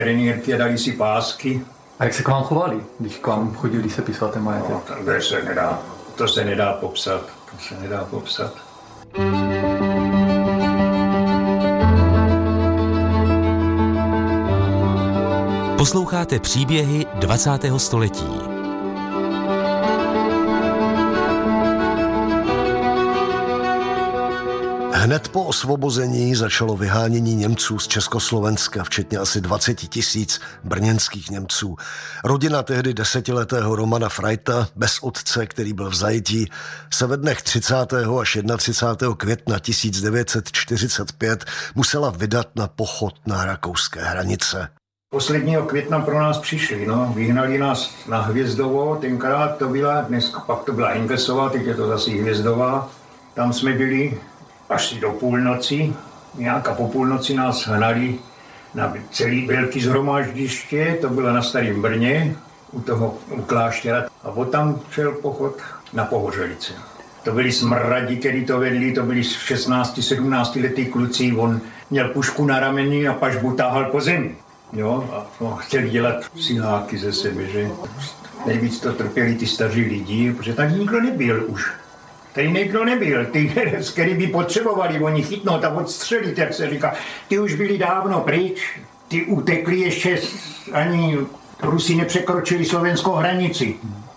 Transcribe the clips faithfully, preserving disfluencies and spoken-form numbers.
Trenýrky dali si pásky. A jak se k vám chovali, když k vám chodili se pisat ten majetek? No, to se nedá, to se nedá popsat, to se nedá popsat. Posloucháte příběhy dvacátého století. Hned po osvobození začalo vyhánění Němců z Československa, včetně asi dvacet tisíc brněnských Němců. Rodina tehdy desetiletého Romana Freita, bez otce, který byl v zajetí, se ve dnech třicátého až třicátého prvního května tisíc devět set čtyřicet pět musela vydat na pochod na rakouské hranice. Posledního května pro nás přišli, no, vyhnali nás na Hvězdovo, tenkrát to byla, dneska pak to byla Engelsová, teď je to zase Hvězdová. Tam jsme byli až do půlnoci, nějak a po půlnoci nás hnali na celý velký shromáždiště, to bylo na Starém Brně, u toho u kláštera. A potom šel pochod na Pohořelice. To byli smradi, který to vedli, to byli šestnácti sedmnácti letý kluci, on měl pušku na rameni a pažbu táhal po zemi. Jo, a no, chtěli dělat siláky ze sebe, že nejvíc to trpěli ty staří lidi, protože tady nikdo nebyl už. Tady nikdo nebyl, ty, který by potřebovali oni chytnout a odstřelit, jak se říká. Ty už byli dávno pryč, ty utekli ještě, ani Rusi nepřekročili slovenskou hranici.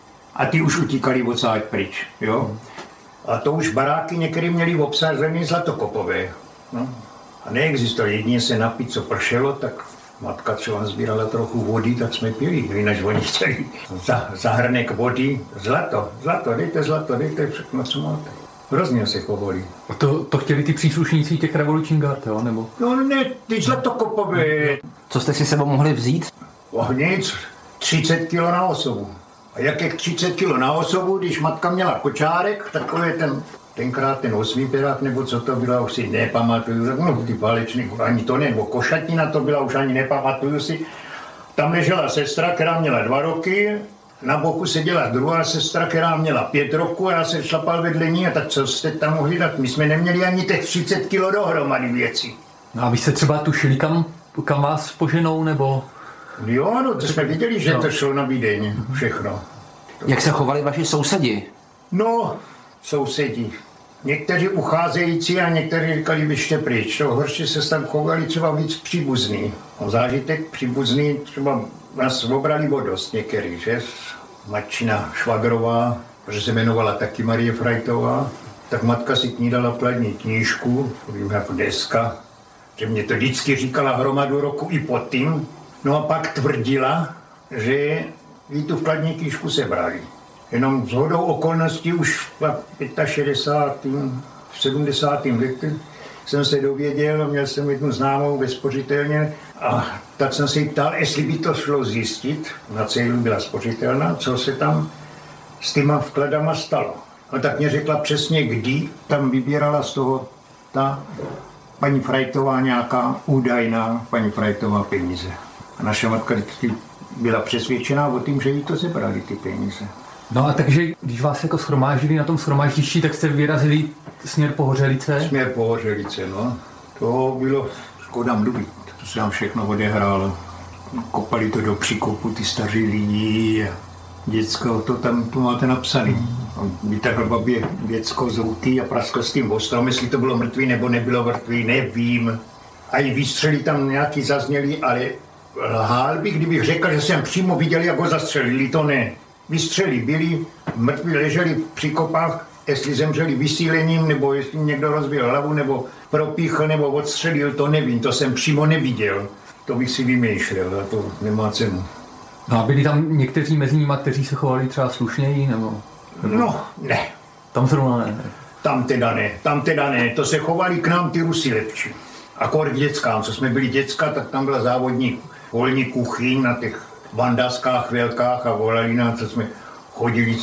A ty už utíkali odsáď pryč, jo. A to už baráky některé měli obsazené zlatokopové. No. A neexistuje, jedině se napít, co pršelo, tak matka třeba sbírala trochu vody, tak jsme pili, jinak oni chtěli za, za hrnek vody, zlato, zlato, dejte zlato, dejte všechno, co máte. Hrozně se chovali. A to, to chtěli ty příslušníci těch revolučních gard, jo, nebo? No ne, ty zlatokopové. Co jste si sebou mohli vzít? Oh, nic, třicet kilo na osobu. A jak je třicet kilo na osobu, když matka měla kočárek, takový ten, tenkrát ten osmipěrák, nebo co to bylo, už si nepamatuju, no ty válečný, ani to ne, nebo košatina to byla, už ani nepamatuju si. Tam ležela sestra, která měla dva roky, na boku seděla druhá sestra, která měla pět roků a já se šlapal vedle ní, a tak co jste tam mohli dát? My jsme neměli ani těch třicet kilo dohromady věcí. No a vy jste třeba tušili, kam, kam vás poženou, nebo? Jo, no, to jsme viděli, že no. To šlo na Vídeň, všechno. Jak se chovali vaši sousedi? No, sousedi. Někteří ucházející a někteří říkali, běžte pryč. To horší se tam chovali třeba víc příbuzný. O zážitek příbuzný třeba nás obrali o dost některý, že? Matčina Švagrová, protože se jmenovala taky Marie Freitová, tak matka si k ní dala vkladní knížku, vím, jako deska, že mě to vždycky říkala hromadu roku i pod tím. No a pak tvrdila, že jí tu vkladní knížku sebrali. Jenom shodou okolností už v šedesátém v sedmdesátém letě jsem se dověděl, měl jsem jednu známou ve spořitelně a tak jsem se jí ptal, jestli by to šlo zjistit, na cílu byla spořitelná, co se tam s těma vkladama stalo. A tak mě řekla přesně, kdy tam vybírala z toho ta paní Freitová nějaká údajná paní Freitová peníze. A naše matka byla přesvědčená o tím, že jí to zebrali ty peníze. No a takže, když vás jako shromáždili na tom shromáždišti, tak jste vyrazili směr Pohořelice? Směr Pohořelice, no. To bylo škoda mluvit. To se nám všechno odehrálo. Kopali to do příkopu ty staří lidi a děcko, to tam to máte napsaný. Vytrhl babě děcko z ruky a praskl s tím ostrom, jestli to bylo mrtvý nebo nebylo mrtvý, nevím. A i výstřely tam nějaký zazněly, ale lhal bych, kdybych řekl, že jsem přímo viděl, jak ho zastřelili, to ne. Vystřeli byli, mrtví leželi při kopách, jestli zemřeli vysílením, nebo jestli někdo rozbil hlavu, nebo propíchl, nebo odstřelil, to nevím, to jsem přímo neviděl. To bych si vymýšlel a to nemá cenu. No a byli tam někteří mezi nimi, kteří se chovali třeba slušněji, nebo? nebo... No, ne. Tam zrovna ne. Tam teda ne, tam teda ne, to se chovali k nám ty Rusi lepší. Akor k dětskám, co jsme byli děcka, tak tam byla závodní volní kuchyň na těch vandaskách velkách a volali nám, co jsme chodili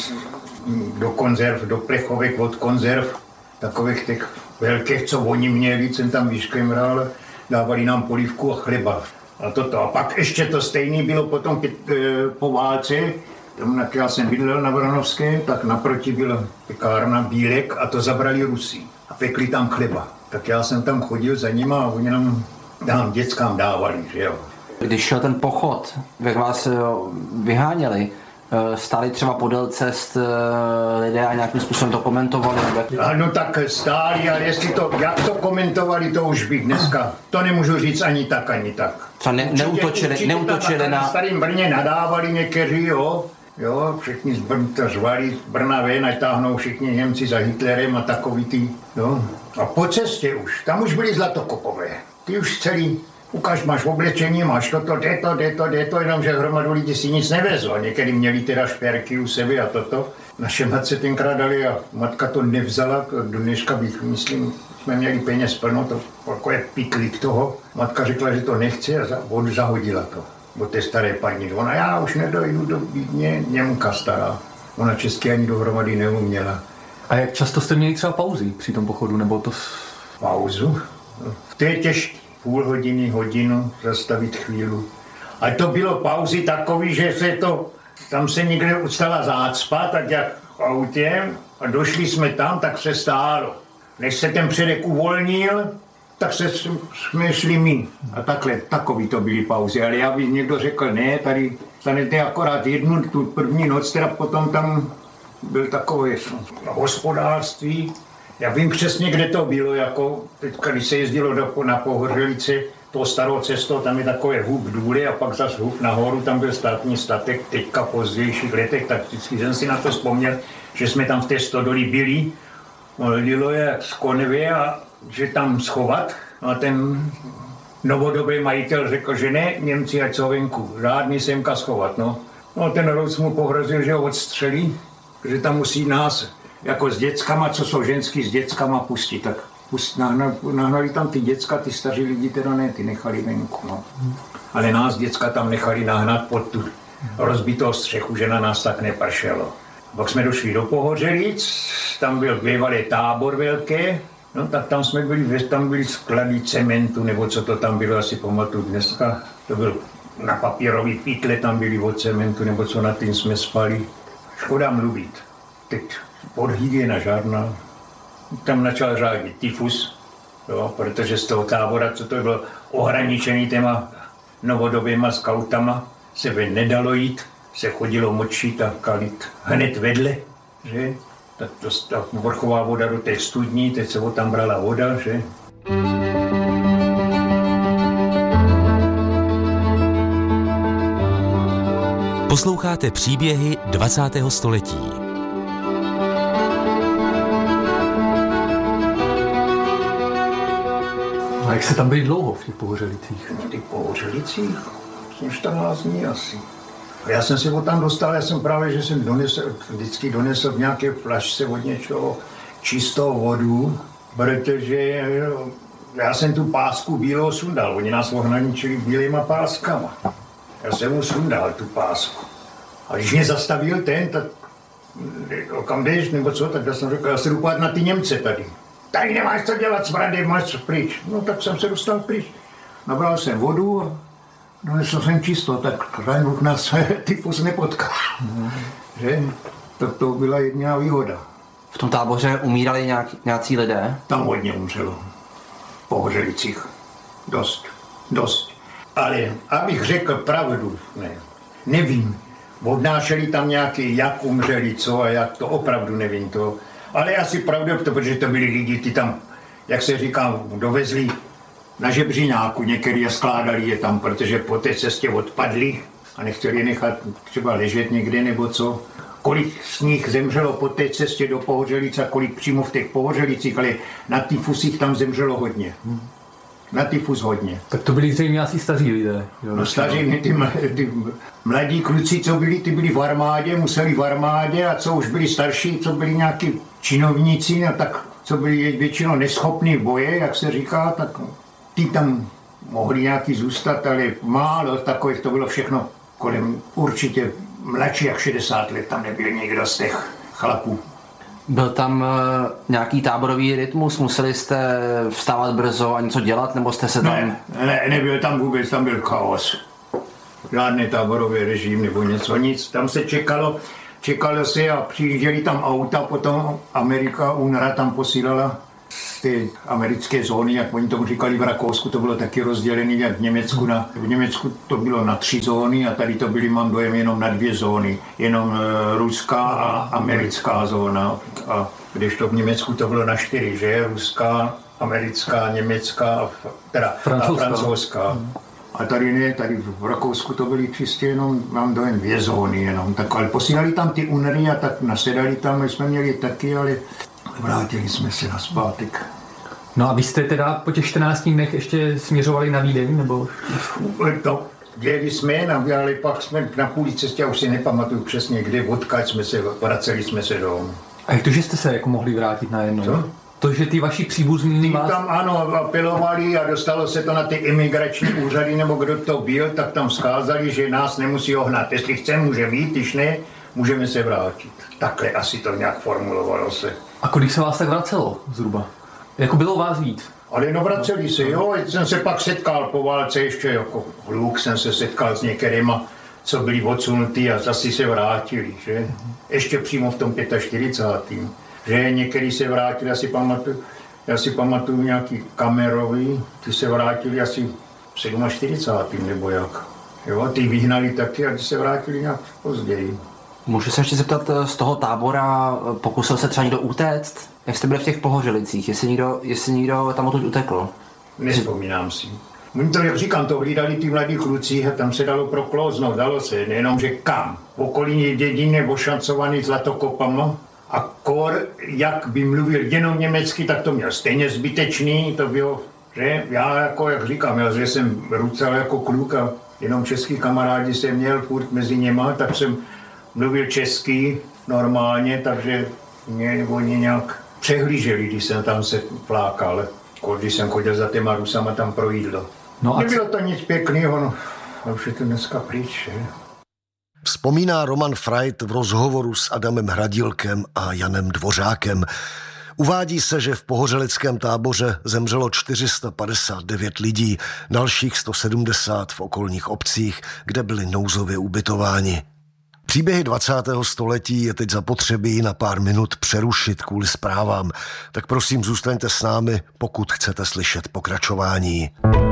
do konzerv, do plechovek od konzerv, takových těch velkých, co oni měli, jsem tam vyškemral, dávali nám polívku a chleba. A toto. A pak ještě to stejné bylo potom po válce, tam, jak já jsem bydlel na Vranovské, tak naproti byla pekárna Bílek a to zabrali Rusi. A pekli tam chleba. Tak já jsem tam chodil za nima a oni nám, nám dětskám dávali, že jo. Když šel ten pochod, jak vás eh, vyháněli, eh, stáli třeba podél cest eh, lidé a nějakým způsobem to komentovali? Ano, tak stáli, ale jestli to, jak to komentovali, to už bych dneska, to nemůžu říct ani tak, ani tak. Třeba ne, Určitě- neutočili, určitě neutočili tam na... Na starým Brně nadávali někteří, jo. Jo, všichni z Brna to řvali, z Brna ven, ať táhnou všichni Němci za Hitlerem a takový ty, jo. A po cestě už, tam už byli zlatokopové. Ty už celý, ukáž, máš oblečení, máš toto, jde to, jde to, jde to, jenomže hromadu lidí si nic nevezlo. Někdy měli teda šperky u sebe a toto. Naše matce tenkrát dali a matka to nevzala, do dneška bych, myslím, jsme měli peněz plno, to jako je pytlík toho. Matka řekla, že to nechce a za, zahodila to. Od té staré paní. Ona, já už nedojdu do Vídně, Němka stará. Ona česky ani dohromady neuměla. A jak často jste měli třeba pauzy při tom pochodu, nebo to... s- Pauzu. To je těžké. Půl hodiny, hodinu, zastavit chvíli. A to bylo pauzy takový, že se to, tam se někde stala zácpa, tak jak v autě, a došli jsme tam, tak se stálo. Než se ten předek uvolnil, tak se jsme šli my. A takhle, takový to byly pauzy. Ale já bych někdo řekl, ne, tady stanete akorát jednu, tu první noc, teda potom tam byl takové hospodářství. Já vím přesně, kde to bylo, jako teď, když se jezdilo do, na Pohořelice, toho starou cestou, tam je takové hub důle a pak zase hub nahoru, tam byl státní statek, teďka v pozdějších letech, tak vždycky jsem si na to vzpomněl, že jsme tam v té stodoli byli, lilo je z konvy a že tam schovat. A ten novodobý majitel řekl, že ne, Němci ať jsou venku, žádný semka schovat, no. No ten Rous mu pohrozil, že ho odstřelí, že tam musí nás jako s dětskama, co jsou ženský, s dětskama pustit, tak pust, nahnali, nahnali tam ty děcka, ty staří lidi teda ne, ty nechali venku, no. Ale nás děcka tam nechali nahnat pod tu rozbitou střechu, že na nás tak nepršelo. Pak jsme došli do Pohořelic, tam byl bývalý tábor velký, no tak tam jsme byli, tam byly sklady cementu, nebo co to tam bylo, asi pamatuju dneska, to byl na papírový pytle, tam byly od cementu, nebo co na tím jsme spali. Škoda mluvit. Teď podhygiena žádná. Tam začal řádit tyfus, jo, protože z toho tábora, co to bylo ohraničený těma novodobýma skautama, se ven nedalo jít, se chodilo močit a kalit hned vedle, že? Tak to, ta vrchová voda do té studní, teď se od tam brala voda, že? Posloucháte příběhy dvacátého století. A jak se tam byli dlouho v těch Pohořelicích? V těch Pohořelicích? Jsem čtrnáct dní asi. A já jsem se od tam dostal, já jsem právě, že jsem donesl, vždycky donesl v nějaké flašce od něčeho čistou vodu, protože já jsem tu pásku bílou sundal, oni nás ohraničili bílýma páskama. Já jsem mu sundal tu pásku. A když mě zastavil ten, tak kam jdeš, nebo co, tak já jsem řekl, já se jdu pát na ty Němce tady. Tady nemáš co dělat, smrady, máš pryč. No tak jsem se dostal pryč. Nabral jsem vodu a donesl jsem čisto, tak rád nás tyfus nepotkal. Mm. Že? Tak to byla jediná výhoda. V tom táboře umírali nějak, nějací lidé? Tam hodně umřelo. V Pohořelicích. Dost. Dost. Ale abych řekl pravdu, ne, nevím. Odnášeli tam nějaký, jak umřeli, co a jak, to opravdu nevím to. Ale asi pravdu, protože to byli lidi, ty tam, jak se říká, dovezli na žebříňáku, některý a skládali je tam, protože po té cestě odpadli a nechtěli je nechat třeba ležet někde nebo co. Kolik z nich zemřelo po té cestě do Pohořelic a kolik přímo v těch Pohořelicích, ale na tyfusích tam zemřelo hodně. Na tyfus hodně. Tak to byli zřejmě asi staří lidé. Jo, No staří, ty, ty mladí kluci, co byli, ty byli v armádě, museli v armádě a co už byli starší, co byli nějaký činovníci, no tak co byli většinou neschopní boje, jak se říká, tak ty tam mohli nějaký zůstat, ale málo takových, to bylo všechno kolem určitě mladší jak šedesát let, tam nebyl nikdo z těch chlapů. Byl tam uh, nějaký táborový rytmus? Museli jste vstávat brzo a něco dělat, nebo jste se tam... Ne, ne, nebyl tam vůbec, tam byl chaos. Žádný táborový režim nebo něco, nic. Tam se čekalo, čekalo se a přijížděli tam auta, potom Amerika, UNRWA tam posílala z té americké zóny, jak oni tomu říkali v Rakousku, to bylo taky rozdělené, jak v Německu. Na, v Německu to bylo na tři zóny a tady to byly, mám dojem, jenom na dvě zóny. Jenom e, ruská a americká zóna. A kdežto v Německu to bylo na čtyři, že? Ruská, americká, německá, teda francouzská. A francouzská. A tady ne, tady v Rakousku to byly čistě jenom, mám dojem, dvě zóny jenom. Tak, ale posílali tam ty únery a tak nasedali tam, my jsme měli taky, ale vrátili jsme se nazpátek. No a vy jste teda po těch čtrnácti dnech ještě směřovali na Vídeň, nebo? To, jeli jsme, ale pak jsme na půli cestě, já už si nepamatuju přesně, kde, odkud jsme se, vraceli jsme se domů. A jak to, že jste se jako mohli vrátit najednou? Co? To, že ty vaši příbuzní vás... Tam ano, apelovali a dostalo se to na ty imigrační úřady, nebo kdo to byl, tak tam vzkázali, že nás nemusí ohnat. Jestli chce, může být, když ne, můžeme se vrátit. Takhle asi to nějak formulovalo se. A kolik se vás tak vracelo zhruba? Jako bylo vás víc? Ale no vraceli se, jo, jsem se pak setkal po válce ještě jako hluk, jsem se setkal s některýma, co byli odsunutí a zase se vrátili, že? Ještě přímo v tom čtyřicátém pátém Že některý se vrátili, já si pamatuju, já si pamatuju nějaký kamerový, ty se vrátili asi v čtyřicátém sedmém nebo jak. Jo, ty vyhnali taky a ty se vrátili nějak později. Můžu se ještě zeptat, z toho tábora pokusil se třeba někdo utéct? Jak jste byli v těch Pohořelicích? Jestli někdo, jestli někdo tam odtud utekl? Nespomínám si. Oni to, jak říkám, to hlídali ty mladí kluci a tam se dalo proklouznout, dalo se, nejenom, že kam. V okolí dědiny ošancovaný zlatokopama a kor, jak by mluvil jenom německy, tak to měl stejně zbytečný, to bylo, že já jako, jak říkám, já, že jsem rucal jako kluk a jenom český kamarádi jsem měl furt mezi něma, tak jsem mluvil česky normálně, takže mě oni nějak přehlíželi, když jsem tam se plákal, když jsem chodil za těma Rusama tam pro jídlo. No a Nebylo to nic pěkného, no. A už je to dneska pryč, že? Vzpomíná Roman Freit v rozhovoru s Adamem Hradilkem a Janem Dvořákem. Uvádí se, že v pohořelickém táboře zemřelo čtyři sta padesát devět lidí, dalších sto sedmdesát v okolních obcích, kde byli nouzově ubytováni. Příběhy dvacátého století je teď zapotřebí na pár minut přerušit kvůli zprávám, tak prosím zůstaňte s námi, pokud chcete slyšet pokračování.